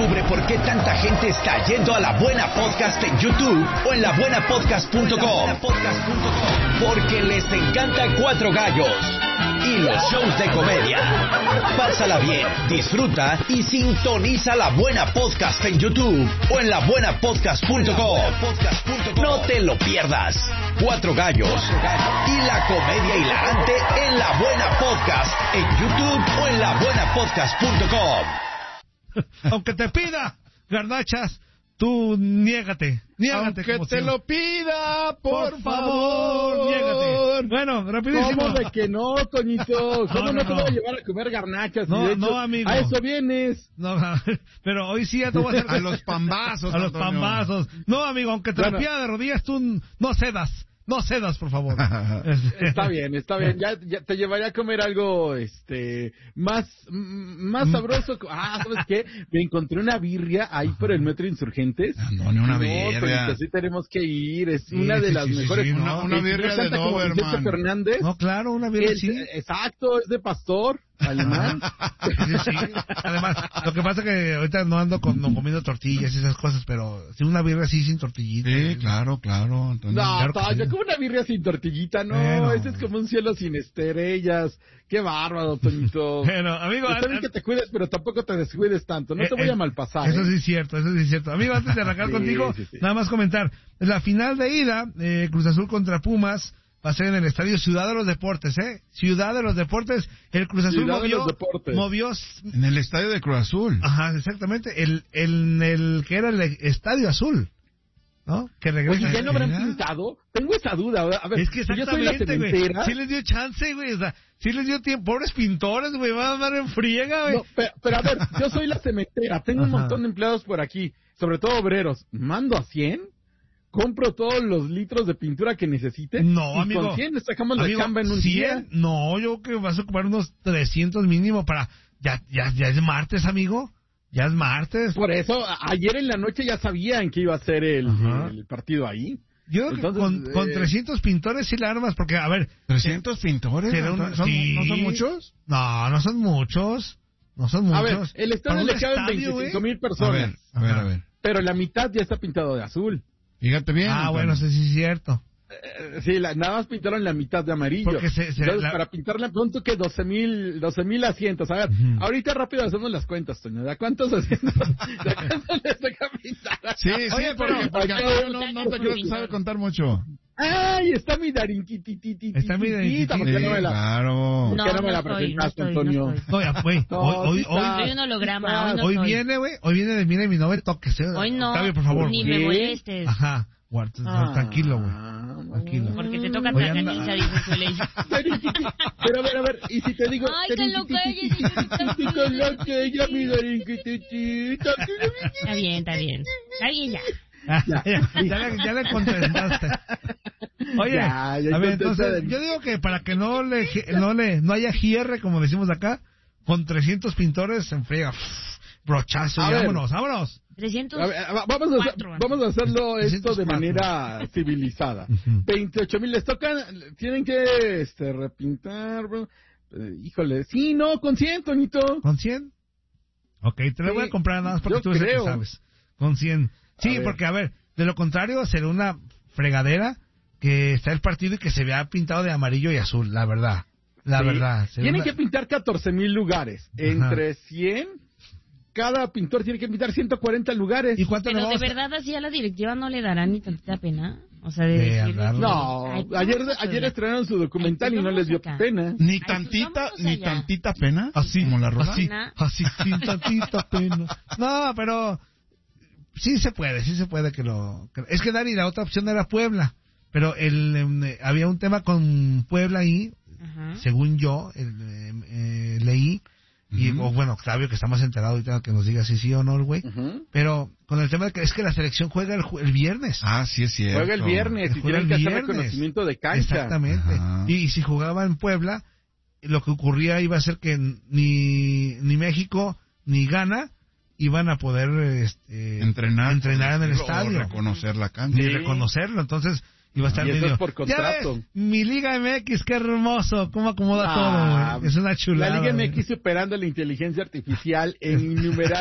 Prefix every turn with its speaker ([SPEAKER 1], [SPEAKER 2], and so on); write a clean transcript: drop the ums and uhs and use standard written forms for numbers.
[SPEAKER 1] Descubre por qué tanta gente está yendo a La Buena Podcast en YouTube o en labuenapodcast.com. Porque les encanta Cuatro Gallos y los shows de comedia. Pásala bien, disfruta y sintoniza La Buena Podcast en YouTube o en labuenapodcast.com. No te lo pierdas. Cuatro Gallos y la comedia hilarante en La Buena Podcast en YouTube o en labuenapodcast.com.
[SPEAKER 2] Aunque te pida garnachas, tú niégate.
[SPEAKER 3] Aunque te lo pida, por favor.
[SPEAKER 2] Niégate. Bueno, rapidísimo.
[SPEAKER 3] ¿Cómo de que no, Toñito? ¿Cómo no te voy a llevar a comer garnachas?
[SPEAKER 2] No,
[SPEAKER 3] de hecho,
[SPEAKER 2] no, amigo.
[SPEAKER 3] A eso vienes.
[SPEAKER 2] No, pero hoy sí ya te voy a hacer...
[SPEAKER 4] A los pambazos,
[SPEAKER 2] A los
[SPEAKER 4] Antonio.
[SPEAKER 2] pambazos. No, amigo, aunque te lo pida de rodillas, tú no cedas. No cedas, por favor.
[SPEAKER 3] Está bien. Ya te llevaré a comer algo más sabroso. ¿Sabes qué? Me encontré una birria ahí por el Metro Insurgentes.
[SPEAKER 4] Antonio, una birria.
[SPEAKER 3] Pero sí tenemos que ir. Es una de las mejores.
[SPEAKER 4] Sí, una birria de Doberman.
[SPEAKER 3] Fernández.
[SPEAKER 2] No, claro, una birria sí.
[SPEAKER 3] Exacto, es de pastor alemán.
[SPEAKER 2] Sí. Además, lo que pasa es que ahorita no ando comiendo tortillas y esas cosas, pero sí una birria así sin tortillita.
[SPEAKER 4] Sí, claro, Antonio.
[SPEAKER 3] No,
[SPEAKER 2] claro
[SPEAKER 3] Toño,
[SPEAKER 2] sí.
[SPEAKER 3] como una birria sin tortillita, no,
[SPEAKER 2] Bueno.
[SPEAKER 3] ese es como un cielo sin estrellas. Qué bárbaro, Toñito.
[SPEAKER 2] Bueno, amigo,
[SPEAKER 3] Está bien que te cuides, pero tampoco te descuides tanto, no te voy a malpasar.
[SPEAKER 2] Eso sí es cierto, Amigo, antes de arrancar
[SPEAKER 3] Sí,
[SPEAKER 2] contigo,
[SPEAKER 3] sí.
[SPEAKER 2] nada más comentar. La final de ida, Cruz Azul contra Pumas, va a ser en el estadio Ciudad de los Deportes, Ciudad de los Deportes. El Cruz Azul
[SPEAKER 3] Ciudad de los Deportes.
[SPEAKER 2] movió...
[SPEAKER 4] En el estadio de Cruz Azul.
[SPEAKER 2] Ajá, exactamente. El que era el Estadio Azul, ¿no? Que regresa.
[SPEAKER 3] Oye, ¿ya no habrán pintado? Tengo esa duda. A ver,
[SPEAKER 2] Es que
[SPEAKER 3] si yo soy la
[SPEAKER 2] exactamente, güey.
[SPEAKER 3] cementera...
[SPEAKER 2] Sí les dio chance, güey. O sea, sí les dio tiempo. Pobres pintores, güey. Van a andar en friega, güey.
[SPEAKER 3] No, pero a ver, yo soy la cementera. Tengo un montón de empleados por aquí, sobre todo obreros. ¿Mando a 100? ¿Compro todos los litros de pintura que necesite?
[SPEAKER 2] No,
[SPEAKER 3] y
[SPEAKER 2] amigo.
[SPEAKER 3] con 100 le sacamos la chamba en un
[SPEAKER 2] 100,
[SPEAKER 3] día.
[SPEAKER 2] No, yo creo que vas a ocupar unos 300 mínimo para... Ya es martes, amigo. Ya es martes.
[SPEAKER 3] Por eso, ayer en la noche ya sabían que iba a ser el partido ahí.
[SPEAKER 2] Yo creo que
[SPEAKER 3] Entonces,
[SPEAKER 2] con 300 pintores sí la armas, porque, a ver...
[SPEAKER 4] ¿300 pintores?
[SPEAKER 2] será
[SPEAKER 4] ¿No son muchos?
[SPEAKER 2] No, no son muchos.
[SPEAKER 3] A ver, el estadio le caben 25,000 personas.
[SPEAKER 4] A ver.
[SPEAKER 3] Pero la mitad ya está pintado de azul.
[SPEAKER 4] Fíjate bien.
[SPEAKER 2] Ah,
[SPEAKER 4] Antonio.
[SPEAKER 2] bueno, sí es cierto.
[SPEAKER 3] Sí, nada más pintaron la mitad de amarillo.
[SPEAKER 2] Porque
[SPEAKER 3] Entonces, para pintarla pronto que 12,000 asientos. A ver, ahorita rápido hacemos las cuentas, Toño. ¿De cuántos asientos? ¿De cuántos les toca pintar?
[SPEAKER 4] Sí,
[SPEAKER 2] Oye,
[SPEAKER 4] porque
[SPEAKER 3] pero-
[SPEAKER 4] Antonio no te creo que sabe contar mucho.
[SPEAKER 3] ¡Ay! Está mi darinquitititita.
[SPEAKER 2] Está mi darinquititita.
[SPEAKER 3] ¿Por qué no me la,
[SPEAKER 4] Claro.
[SPEAKER 3] ¿por qué no me la presentaste, Antonio?
[SPEAKER 2] No, ya, güey. Hoy
[SPEAKER 5] Soy un holograma, hoy no soy.
[SPEAKER 2] viene de mira y mi no me toques.
[SPEAKER 5] Hoy no,
[SPEAKER 2] Octavio, por favor.
[SPEAKER 5] ni
[SPEAKER 2] güey.
[SPEAKER 5] me molestes.
[SPEAKER 2] Ajá. Tranquilo, güey. Tranquilo.
[SPEAKER 5] Porque te toca
[SPEAKER 2] Oye,
[SPEAKER 5] tacañiza, dice su ley.
[SPEAKER 3] Pero a ver, y si te digo...
[SPEAKER 5] Ay, que lo calle,
[SPEAKER 3] Con lo que ella mi darinquititita.
[SPEAKER 5] Está bien ya.
[SPEAKER 2] Ya le contestaste. Oye,
[SPEAKER 3] Ya
[SPEAKER 2] a ver,
[SPEAKER 3] contesté.
[SPEAKER 2] entonces, yo digo que para que no haya hierre, como decimos acá, con 300 pintores se enfriega. Brochazo,
[SPEAKER 3] A ver.
[SPEAKER 2] vámonos.
[SPEAKER 5] 300.
[SPEAKER 3] A ver, vamos a hacerlo esto de
[SPEAKER 2] 304.
[SPEAKER 3] manera civilizada. 28,000 les tocan, tienen que repintar. Híjole, sí, no, con 100, Toñito.
[SPEAKER 2] ¿Con 100? Ok, te lo
[SPEAKER 3] Sí,
[SPEAKER 2] voy a comprar nada más porque
[SPEAKER 3] yo
[SPEAKER 2] tú eres el que
[SPEAKER 3] creo.
[SPEAKER 2] sabes. Con 100. Sí, porque, a ver, de lo contrario será una fregadera que está el partido y que se vea pintado de amarillo y azul, la verdad. La
[SPEAKER 3] Sí.
[SPEAKER 2] verdad. Será
[SPEAKER 3] Tienen
[SPEAKER 2] una-
[SPEAKER 3] que pintar 14,000 lugares. Entre 100, cada pintor tiene que pintar 140 lugares.
[SPEAKER 2] ¿Y cuánto
[SPEAKER 5] Pero
[SPEAKER 2] le
[SPEAKER 5] de
[SPEAKER 2] vamos a-
[SPEAKER 5] verdad así a la directiva no le dará ni tantita pena. O sea, de
[SPEAKER 2] De
[SPEAKER 5] decir...
[SPEAKER 2] andarlo.
[SPEAKER 3] No,
[SPEAKER 5] Ay, pues
[SPEAKER 3] ayer
[SPEAKER 5] vamos a
[SPEAKER 3] ayer
[SPEAKER 5] verla.
[SPEAKER 3] estrenaron su documental
[SPEAKER 5] Ay,
[SPEAKER 3] y
[SPEAKER 5] pues
[SPEAKER 3] no les dio
[SPEAKER 5] vamos acá.
[SPEAKER 3] pena.
[SPEAKER 4] Ni
[SPEAKER 5] pues
[SPEAKER 4] tantita,
[SPEAKER 5] vámonos
[SPEAKER 4] ni
[SPEAKER 5] allá.
[SPEAKER 4] tantita pena.
[SPEAKER 2] Así,
[SPEAKER 4] como la rosa.
[SPEAKER 2] así, sin tantita pena. No, pero sí se puede que lo... Es que Dani, la otra opción era Puebla, pero había un tema con Puebla ahí,
[SPEAKER 5] Ajá.
[SPEAKER 2] según yo leí, y o bueno, Octavio, que está más enterado ahorita, que nos diga si sí o no, güey,
[SPEAKER 3] Ujú.
[SPEAKER 2] pero con el tema de que es que la selección juega el viernes.
[SPEAKER 4] Ah, sí es cierto.
[SPEAKER 3] Juega el viernes y
[SPEAKER 2] Juega
[SPEAKER 3] tienen
[SPEAKER 2] el
[SPEAKER 3] que hacer
[SPEAKER 2] viernes.
[SPEAKER 3] reconocimiento de cancha.
[SPEAKER 2] Exactamente.
[SPEAKER 4] Ajá.
[SPEAKER 2] Y si jugaba en Puebla, lo que ocurría iba a ser que ni México ni Ghana iban a poder
[SPEAKER 4] Entrenar
[SPEAKER 2] en el
[SPEAKER 4] o
[SPEAKER 2] estadio,
[SPEAKER 4] reconocer la cancha.
[SPEAKER 2] ni reconocerlo. Entonces iba a estar
[SPEAKER 3] Y eso
[SPEAKER 2] medio...
[SPEAKER 3] es por
[SPEAKER 2] Ya
[SPEAKER 3] contrato.
[SPEAKER 2] ves, mi Liga MX, qué hermoso, cómo acomoda
[SPEAKER 3] Ah,
[SPEAKER 2] todo, güey. Es una chulada.
[SPEAKER 3] La Liga
[SPEAKER 2] güey.
[SPEAKER 3] MX superando la inteligencia artificial en innumerables